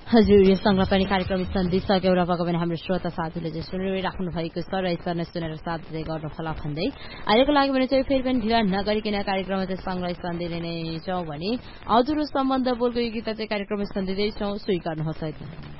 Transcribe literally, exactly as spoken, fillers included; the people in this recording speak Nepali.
हजुर यो संग्रहणी कार्यक्रम सन्धिसक्यो र पक्कै पनि हाम्रो श्रोता साथीले चाहिँ सुनिराख्नु भएको छ र यसरी नै सुनेर साथ दिँदै गर्नुहोला भन्दै अहिलेको लागि भने चाहिँ फेरि पनि ढिला नगरिकन कार्यक्रममा चाहिँ संग्रह सन्धिले नै छौँ भने हजुर सम्बन्ध बोलको यो गीत चाहिँ कार्यक्रममा सन्धिँदैछौँ स्वीकार्नुहोस् है।